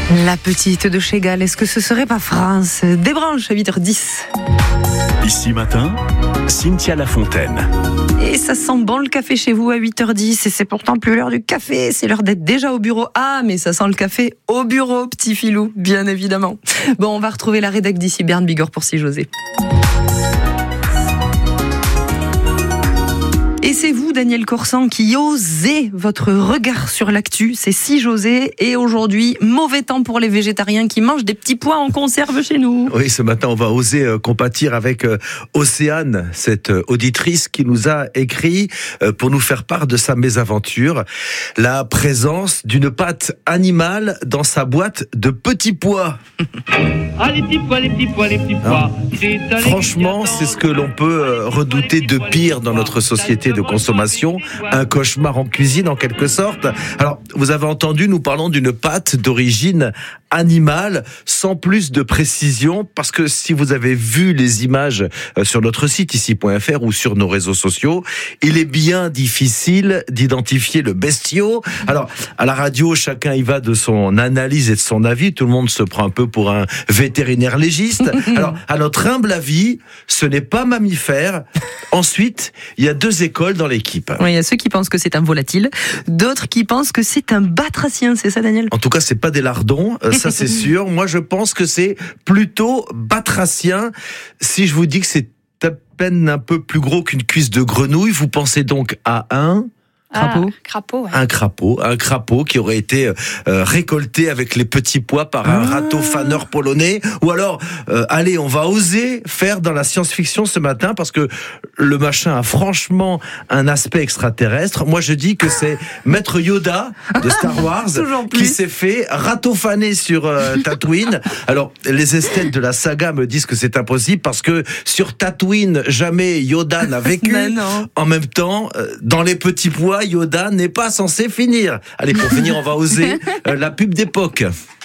La petite de chez Gall, est-ce que ce serait pas France? Débranche à 8h10. Ici matin, Cynthia Lafontaine. Et ça sent bon le café chez vous à 8h10 et c'est pourtant plus l'heure du café, c'est l'heure d'être déjà au bureau. Ah, mais ça sent le café au bureau, petit filou, bien évidemment. Bon, on va retrouver la rédac d'ici Berne Bigorre pour Si José. Et c'est vous, Daniel Corsan, qui osez votre regard sur l'actu. C'est Si José. Et aujourd'hui, mauvais temps pour les végétariens qui mangent des petits pois en conserve chez nous. Oui, ce matin, on va oser compatir avec Océane, cette auditrice qui nous a écrit pour nous faire part de sa mésaventure. La présence d'une pâte animale dans sa boîte de petits pois. Ah, les petits pois, les petits pois, les petits pois. Franchement, c'est ce que l'on peut redouter de pire dans notre société de consommation, un cauchemar en cuisine en quelque sorte. Alors, vous avez entendu, nous parlons d'une pâte d'origine animale, sans plus de précision, parce que si vous avez vu les images sur notre site ici.fr ou sur nos réseaux sociaux, il est bien difficile d'identifier le bestiau. Alors, à la radio, chacun y va de son analyse et de son avis, tout le monde se prend un peu pour un vétérinaire légiste. Alors, à notre humble avis, ce n'est pas mammifère. Ensuite, il y a deux écoles dans l'équipe. Oui, il y a ceux qui pensent que c'est un volatile, d'autres qui pensent que c'est un batracien, c'est ça, Daniel? En tout cas, c'est pas des lardons, ça c'est sûr. Moi, je pense que c'est plutôt batracien. Si je vous dis que c'est à peine un peu plus gros qu'une cuisse de grenouille, vous pensez donc à un crapaud. Ouais. Un crapaud qui aurait été récolté avec les petits pois par un ratofaneur polonais. Ou alors, allez, on va oser faire dans la science-fiction ce matin parce que le machin a franchement un aspect extraterrestre. Moi, je dis que c'est Maître Yoda de Star Wars qui s'est fait ratofaner sur Tatooine. Alors, les esthètes de la saga me disent que c'est impossible parce que sur Tatooine, jamais Yoda n'a vécu. En même temps, dans les petits pois, Yoda n'est pas censé finir. Allez, pour finir, on va oser la pub d'époque.